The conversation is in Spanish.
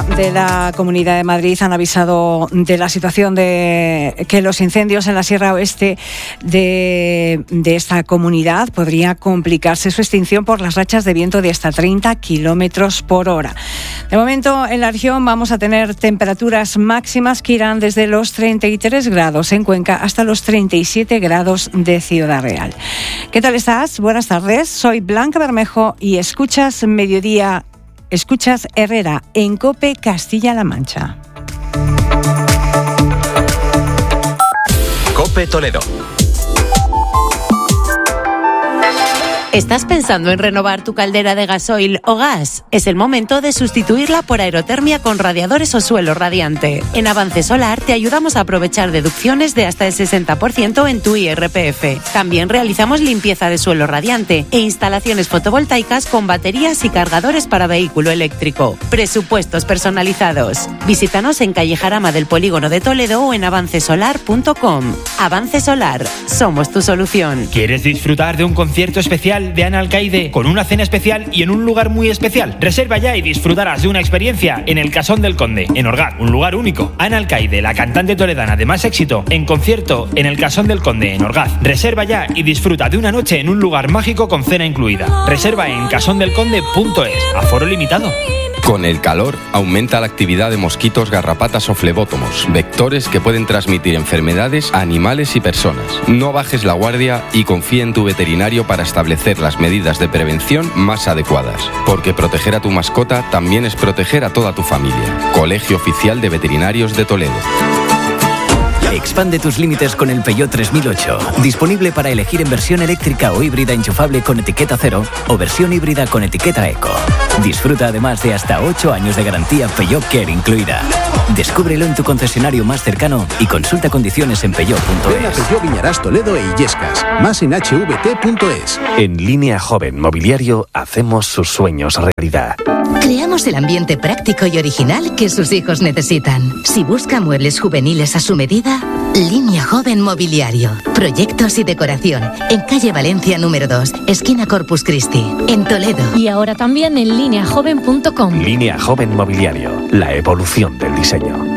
de la Comunidad de Madrid han avisado de la situación de que los incendios en la Sierra Oeste de esta comunidad podría complicarse su extinción por las rachas de viento de hasta 30 kilómetros por hora. De momento, en la región vamos a tener temperaturas máximas que irán desde los 33 grados en Cuenca hasta los 37 grados de Ciudad Real. ¿Qué tal estás? Buenas tardes. Soy Blanca Bermejo y escuchas Herrera en COPE Castilla-La Mancha. COPE Toledo. ¿Estás pensando en renovar tu caldera de gasoil o gas? Es el momento de sustituirla por aerotermia con radiadores o suelo radiante. En Avance Solar te ayudamos a aprovechar deducciones de hasta el 60% en tu IRPF. También realizamos limpieza de suelo radiante e instalaciones fotovoltaicas con baterías y cargadores para vehículo eléctrico. Presupuestos personalizados. Visítanos en calle Jarama del Polígono de Toledo o en avancesolar.com. Avance Solar, somos tu solución. ¿Quieres disfrutar de un concierto especial de Ana Alcaide con una cena especial y en un lugar muy especial? Reserva ya y disfrutarás de una experiencia en el Casón del Conde, en Orgaz, un lugar único. Ana Alcaide, la cantante toledana de más éxito, en concierto en el Casón del Conde, en Orgaz. Reserva ya y disfruta de una noche en un lugar mágico con cena incluida. Reserva en casondelconde.es. Aforo limitado. Con el calor aumenta la actividad de mosquitos, garrapatas o flebótomos, vectores que pueden transmitir enfermedades a animales y personas. No bajes la guardia y confía en tu veterinario para establecer las medidas de prevención más adecuadas, porque proteger a tu mascota también es proteger a toda tu familia. Colegio Oficial de Veterinarios de Toledo. Expande tus límites con el Peugeot 3008. Disponible para elegir en versión eléctrica o híbrida enchufable con etiqueta cero o versión híbrida con etiqueta eco. Disfruta además de hasta 8 años de garantía Peugeot Care incluida. Descúbrelo en tu concesionario más cercano y consulta condiciones en peugeot.es. Ven a Peugeot Viñarás Toledo e Illescas. Más en hvt.es. En Línea Joven Mobiliario hacemos sus sueños realidad. Creamos el ambiente práctico y original que sus hijos necesitan. Si busca muebles juveniles a su medida, Línea Joven Mobiliario. Proyectos y decoración. En calle Valencia número 2, esquina Corpus Christi, en Toledo. Y ahora también en lineajoven.com. Línea Joven Mobiliario. La evolución del diseño.